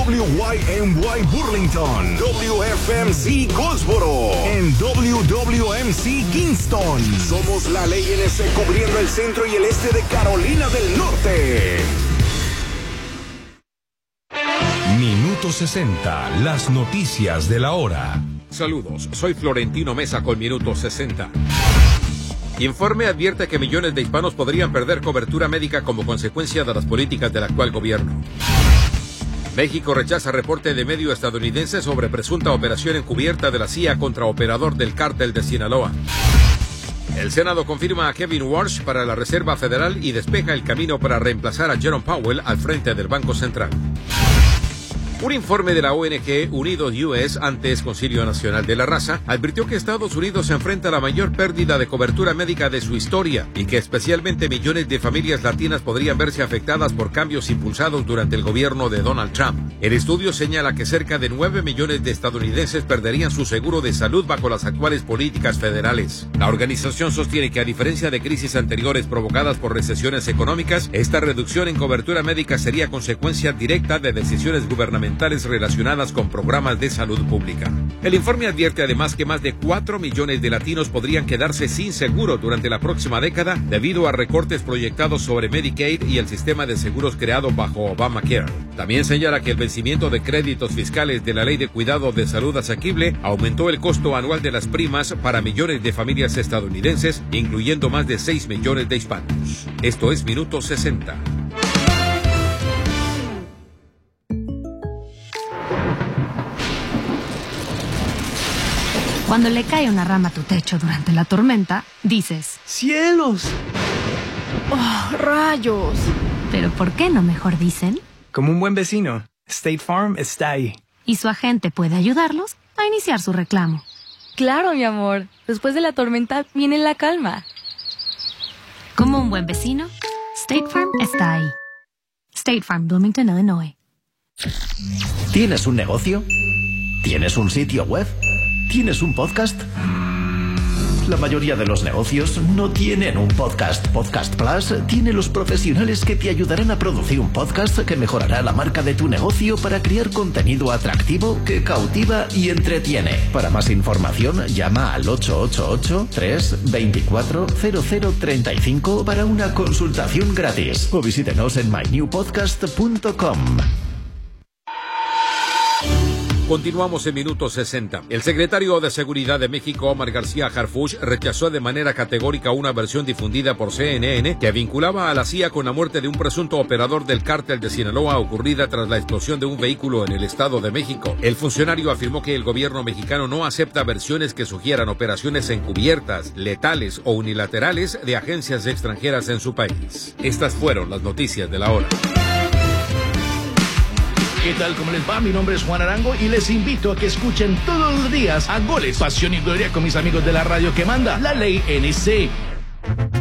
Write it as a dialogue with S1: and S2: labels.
S1: WYMY Burlington, WFMC Goldsboro, en WWMC Kingston. Somos la ley NC cubriendo el centro y el este de Carolina del Norte.
S2: Minuto 60, las noticias de la hora.
S3: Saludos, soy Florentino Mesa con Minuto 60. Informe advierte que millones de hispanos podrían perder cobertura médica como consecuencia de las políticas del actual gobierno. México rechaza reporte de medio estadounidense sobre presunta operación encubierta de la CIA contra operador del cártel de Sinaloa. El Senado confirma a Kevin Warsh para la Reserva Federal y despeja el camino para reemplazar a Jerome Powell al frente del Banco Central. Un informe de la ONG Unidos US, antes Concilio Nacional de la Raza, advirtió que Estados Unidos se enfrenta a la mayor pérdida de cobertura médica de su historia y que especialmente millones de familias latinas podrían verse afectadas por cambios impulsados durante el gobierno de Donald Trump. El estudio señala que cerca de 9 millones de estadounidenses perderían su seguro de salud bajo las actuales políticas federales. La organización sostiene que a diferencia de crisis anteriores provocadas por recesiones económicas, esta reducción en cobertura médica sería consecuencia directa de decisiones gubernamentales relacionadas con programas de salud pública. El informe advierte además que más de 4 millones de latinos podrían quedarse sin seguro durante la próxima década debido a recortes proyectados sobre Medicaid y el sistema de seguros creado bajo Obamacare. También señala que el vencimiento de créditos fiscales de la Ley de Cuidado de Salud Asequible aumentó el costo anual de las primas para millones de familias estadounidenses, incluyendo más de 6 millones de hispanos. Esto es Minuto 60.
S4: Cuando le cae una rama a tu techo durante la tormenta, dices:
S5: ¡cielos! ¡Oh, rayos!
S4: Pero ¿por qué no mejor dicen?
S5: Como un buen vecino, State Farm está ahí.
S4: Y su agente puede ayudarlos a iniciar su reclamo.
S6: Claro, mi amor. Después de la tormenta viene la calma.
S4: Como un buen vecino, State Farm está ahí. State Farm, Bloomington, Illinois.
S7: ¿Tienes un negocio? ¿Tienes un sitio web? ¿Tienes un podcast? La mayoría de los negocios no tienen un podcast. Podcast Plus tiene los profesionales que te ayudarán a producir un podcast que mejorará la marca de tu negocio para crear contenido atractivo que cautiva y entretiene. Para más información, llama al 888-324-0035 para una consultación gratis o visítenos en mynewpodcast.com.
S3: Continuamos en Minuto 60. El secretario de Seguridad de México, Omar García Harfuch, rechazó de manera categórica una versión difundida por CNN que vinculaba a la CIA con la muerte de un presunto operador del cártel de Sinaloa ocurrida tras la explosión de un vehículo en el Estado de México. El funcionario afirmó que el gobierno mexicano no acepta versiones que sugieran operaciones encubiertas, letales o unilaterales de agencias extranjeras en su país. Estas fueron las noticias de la hora.
S8: ¿Qué tal? ¿Cómo les va? Mi nombre es Juan Arango y les invito a que escuchen todos los días a Goles, Pasión y Gloria con mis amigos de la radio que manda, la ley NC.